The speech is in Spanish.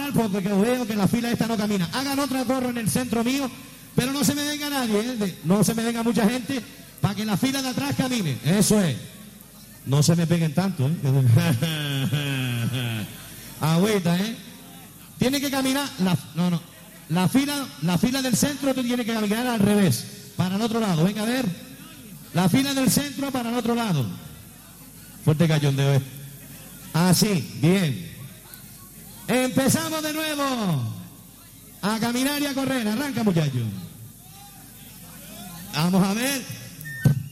mal porque veo que la fila esta no camina. Hagan otra corro en el centro mío, pero no se me venga nadie, no se me venga mucha gente, para que la fila de atrás camine. Eso es. No se me peguen tanto, Agüita, Tiene que caminar, la fila del centro tú tienes que caminar al revés, para el otro lado. Venga a ver, la fila del centro para el otro lado. Fuerte cachondeo, Así, bien. Empezamos de nuevo a caminar y a correr. Arranca, muchachos. Vamos a ver.